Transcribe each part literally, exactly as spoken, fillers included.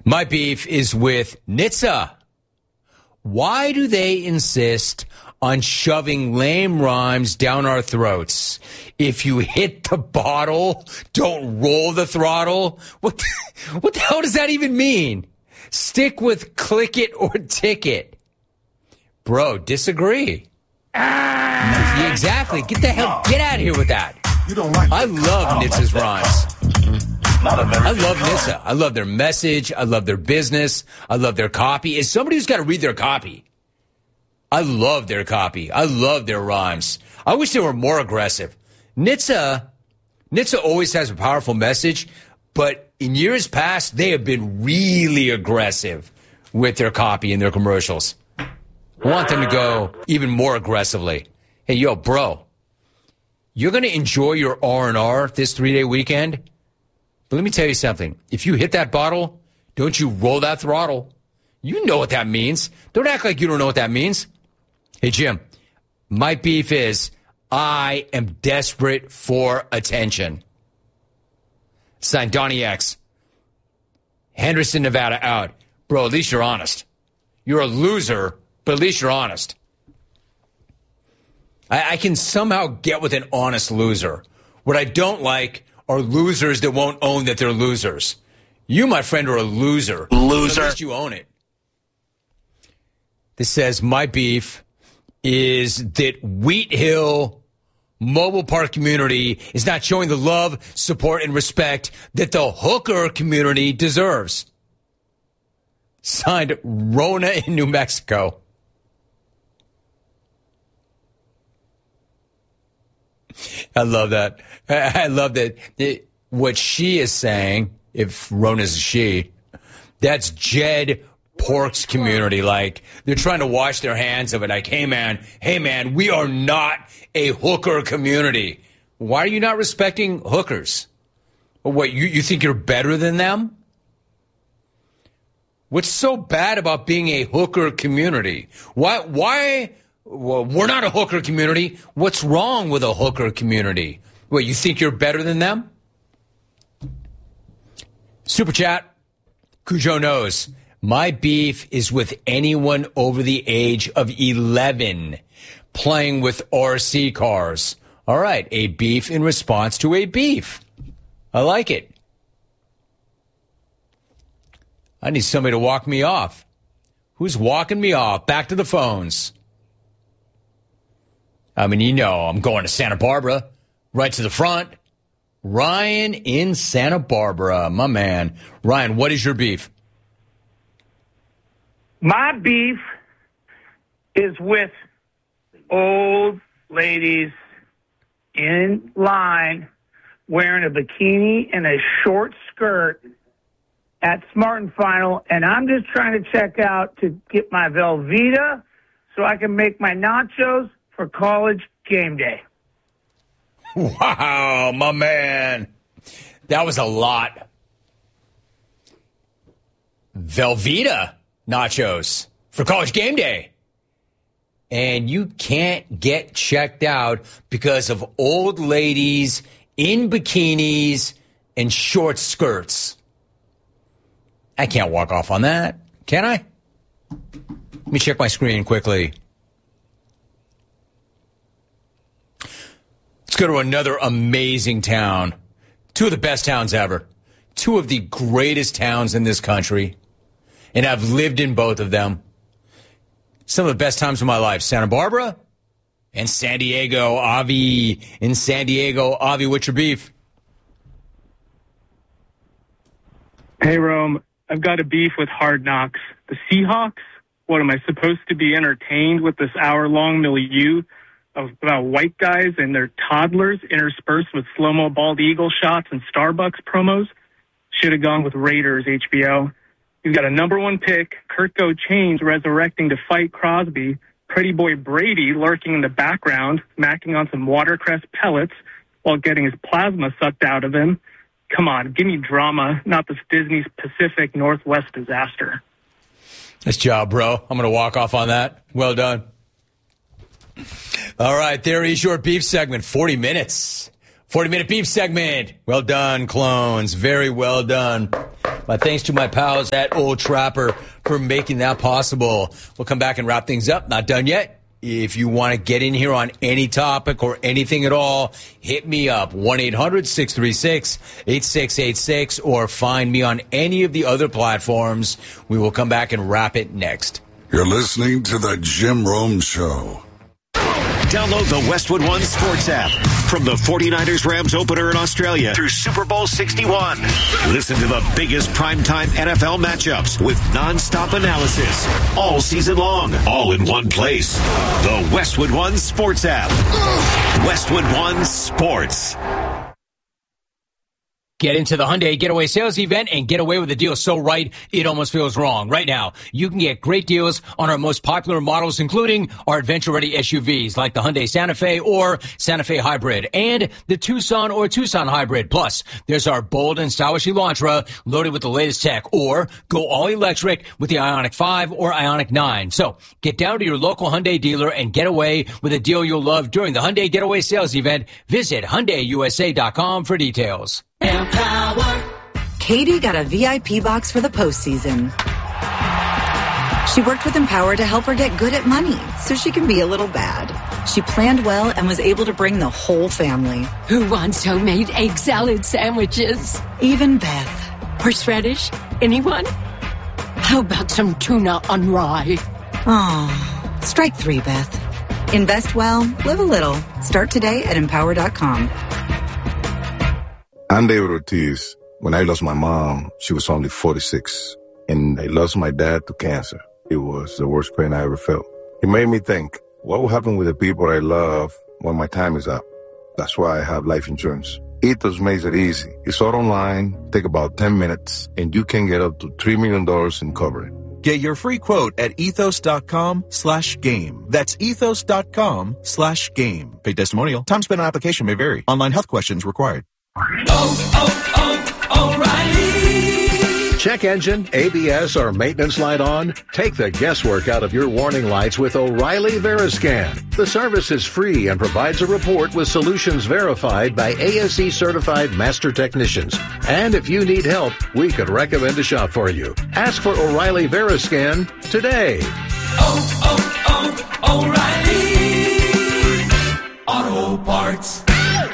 My beef is with N H T S A. Why do they insist on shoving lame rhymes down our throats? If you hit the bottle, don't roll the throttle. What the, what the hell does that even mean? Stick with click it or ticket. Bro, disagree. Ah. Exactly. Get the hell, get out of here with that. You don't like I love N H T S A's rhymes. I love N H T S A. I love their message. I love their business. I love their copy. As somebody who's got to read their copy, I love their copy. I love their rhymes. I wish they were more aggressive. N H T S A, N H T S A always has a powerful message, but in years past, they have been really aggressive with their copy and their commercials. I want them to go even more aggressively. Hey, yo, bro, you're going to enjoy your R and R this three-day weekend? But let me tell you something. If you hit that bottle, don't you roll that throttle. You know what that means. Don't act like you don't know what that means. Hey, Jim, my beef is I am desperate for attention. Signed, Donnie X. Henderson, Nevada, out. Bro, at least you're honest. You're a loser, but at least you're honest. I, I can somehow get with an honest loser. What I don't like are losers that won't own that they're losers. You, my friend, are a loser. Loser. At least you own it. This says, my beef is that Wheat Hill Mobile Park community is not showing the love, support, and respect that the hooker community deserves. Signed, Rona in New Mexico. I love that. I love that. It, what she is saying, if Rona's a she, that's Jed Pork's community. Like, they're trying to wash their hands of it. Like, hey, man, hey, man, we are not a hooker community. Why are you not respecting hookers? What, you, you think you're better than them? What's so bad about being a hooker community? Why, why, well, we're not a hooker community. What's wrong with a hooker community? What, you think you're better than them? Super chat. Cujo knows. My beef is with anyone over the age of eleven playing with R C cars. All right, a beef in response to a beef. I like it. I need somebody to walk me off. Who's walking me off? Back to the phones. I mean, you know, I'm going to Santa Barbara, right to the front. Ryan in Santa Barbara, my man. Ryan, what is your beef? My beef is with old ladies in line wearing a bikini and a short skirt at Smart and Final, and I'm just trying to check out to get my Velveeta so I can make my nachos for college game day. Wow, my man. That was a lot. Velveeta nachos for college game day. And you can't get checked out because of old ladies in bikinis and short skirts. I can't walk off on that, can I? Let me check my screen quickly. Let's go to another amazing town. Two of the best towns ever. Two of the greatest towns in this country. And I've lived in both of them. Some of the best times of my life. Santa Barbara and San Diego. Avi in San Diego. Avi, what's your beef? Hey, Rome. I've got a beef with Hard Knocks. The Seahawks? What, am I supposed to be entertained with this hour-long milieu of about white guys and their toddlers interspersed with slow-mo bald eagle shots and Starbucks promos? Should have gone with Raiders, H B O. You've got a number one pick, Kurt Chains resurrecting to fight Crosby, Pretty Boy Brady lurking in the background, macking on some watercress pellets while getting his plasma sucked out of him. Come on, give me drama, not this Disney's Pacific Northwest disaster. Nice job, bro. I'm going to walk off on that. Well done. All right, there is your beef segment. forty minutes. forty-minute beef segment. Well done, clones. Very well done. My thanks to my pals at Old Trapper for making that possible. We'll come back and wrap things up. Not done yet. If you want to get in here on any topic or anything at all, hit me up, one eight hundred six three six eight six eight six, or find me on any of the other platforms. We will come back and wrap it next. You're listening to The Jim Rome Show. Download the Westwood One Sports app. From the forty-niners Rams opener in Australia through Super Bowl sixty-one. Listen to the biggest primetime N F L matchups with nonstop analysis all season long, all in one place. The Westwood One Sports app. Westwood One Sports. Get into the Hyundai Getaway Sales Event and get away with a deal so right, it almost feels wrong. Right now, you can get great deals on our most popular models, including our adventure-ready S U Vs like the Hyundai Santa Fe or Santa Fe Hybrid and the Tucson or Tucson Hybrid. Plus, there's our bold and stylish Elantra loaded with the latest tech, or go all-electric with the Ioniq five or Ioniq nine. So, get down to your local Hyundai dealer and get away with a deal you'll love during the Hyundai Getaway Sales Event. Visit Hyundai U S A dot com for details. Empower. Katie got a V I P box for the postseason. She worked with Empower to help her get good at money so she can be a little bad. She planned well and was able to bring the whole family. Who wants homemade egg salad sandwiches? Even Beth. Horseradish? Anyone? How about some tuna on rye? Oh, strike three, Beth. Invest well, live a little. Start today at empower dot com. I'm David Ortiz. When I lost my mom, she was only forty-six, and I lost my dad to cancer. It was the worst pain I ever felt. It made me think, what will happen with the people I love when my time is up? That's why I have life insurance. Ethos makes it easy. It's all online, take about ten minutes, and you can get up to three million dollars in coverage. Get your free quote at ethos.com slash game. That's ethos.com slash game. Paid testimonial. Time spent on application may vary. Online health questions required. Oh, oh, oh, O'Reilly. Check engine, A B S, or maintenance light on? Take the guesswork out of your warning lights with O'Reilly Veriscan. The service is free and provides a report with solutions verified by A S E certified master technicians. And if you need help, we could recommend a shop for you. Ask for O'Reilly Veriscan today. Oh, oh, oh, O'Reilly Auto Parts.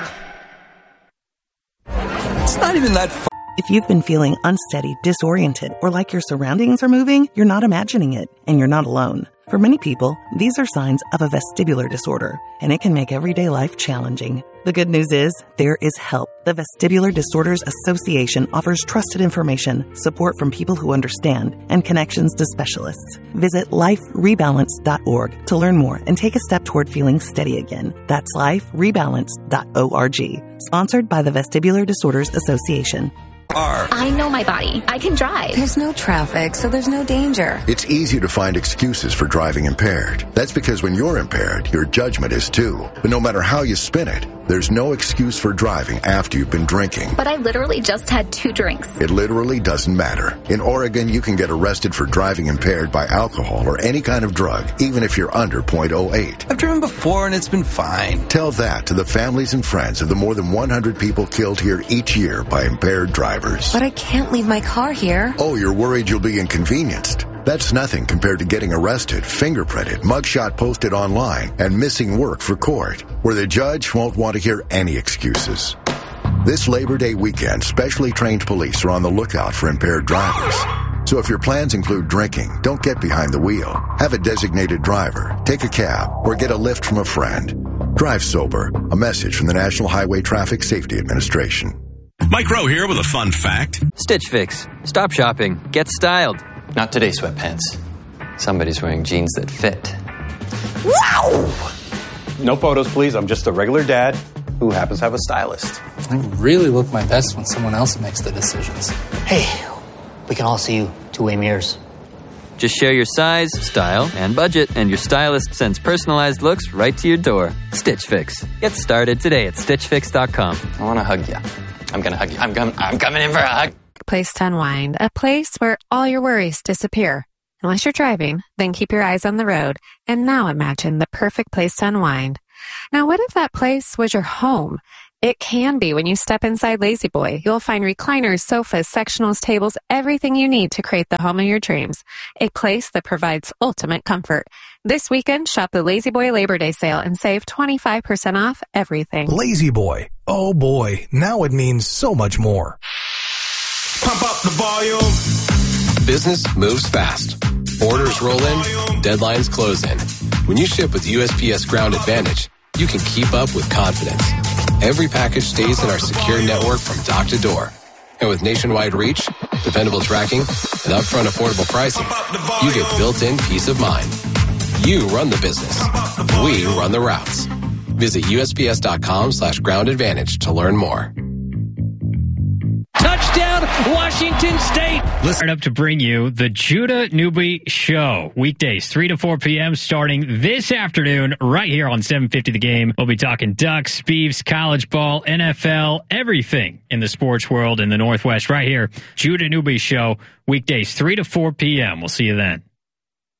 It's not even that fun. If you've been feeling unsteady, disoriented, or like your surroundings are moving, you're not imagining it, and you're not alone. For many people, these are signs of a vestibular disorder, and it can make everyday life challenging. The good news is, there is help. The Vestibular Disorders Association offers trusted information, support from people who understand, and connections to specialists. Visit life rebalance dot org to learn more and take a step toward feeling steady again. That's life rebalance dot org. Sponsored by the Vestibular Disorders Association. I know my body. I can drive. There's no traffic, so there's no danger. It's easy to find excuses for driving impaired. That's because when you're impaired, your judgment is too. But no matter how you spin it, there's no excuse for driving after you've been drinking. But I literally just had two drinks. It literally doesn't matter. In Oregon, you can get arrested for driving impaired by alcohol or any kind of drug, even if you're under point oh eight. I've driven before and it's been fine. Tell that to the families and friends of the more than one hundred people killed here each year by impaired drivers. But I can't leave my car here. Oh, you're worried you'll be inconvenienced? That's nothing compared to getting arrested, fingerprinted, mugshot posted online, and missing work for court, where the judge won't want to hear any excuses. This Labor Day weekend, specially trained police are on the lookout for impaired drivers. So if your plans include drinking, don't get behind the wheel. Have a designated driver, take a cab, or get a lift from a friend. Drive sober. A message from the National Highway Traffic Safety Administration. Mike Rowe here with a fun fact. Stitch Fix. Stop shopping. Get styled. Not today, sweatpants. Somebody's wearing jeans that fit. Wow! No photos, please. I'm just a regular dad who happens to have a stylist. I really look my best when someone else makes the decisions. Hey, we can all see you two-way mirrors. Just share your size, style, and budget, and your stylist sends personalized looks right to your door. Stitch Fix. Get started today at stitch fix dot com. I want to hug you. I'm going to hug you. I'm, com- I'm coming in for a hug. Place to unwind, a place where all your worries disappear. Unless you're driving, then keep your eyes on the road, and now imagine the perfect place to unwind. Now, what if that place was your home? It can be when you step inside Lazy Boy. You'll find recliners, sofas, sectionals, tables, everything you need to create the home of your dreams. A place that provides ultimate comfort. This weekend, shop the Lazy Boy Labor Day sale and save twenty-five percent off everything. Lazy Boy. Oh boy, now it means so much more. Pump up the volume. Business moves fast. Orders roll in, deadlines close in. When you ship with U S P S Ground Advantage, you can keep up with confidence. Every package stays in our secure network from dock to door. And with nationwide reach, dependable tracking, and upfront affordable pricing, you get built-in peace of mind. You run the business. We run the routes. Visit U S P S dot com slash ground advantage to learn more. Touchdown, Washington State. Listen up to bring you the Judah Newby Show. Weekdays, three to four p.m. starting this afternoon right here on seven fifty The Game. We'll be talking Ducks, Beavs, college ball, N F L, everything in the sports world in the Northwest right here. Judah Newby Show, weekdays, three to four p.m. We'll see you then.